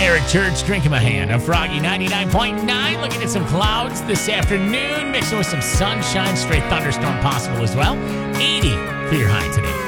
Eric Church, drinking my hand. I'm Froggy 99.9, looking at some clouds this afternoon, mixing with some sunshine, straight thunderstorm possible as well. 80 for your high today.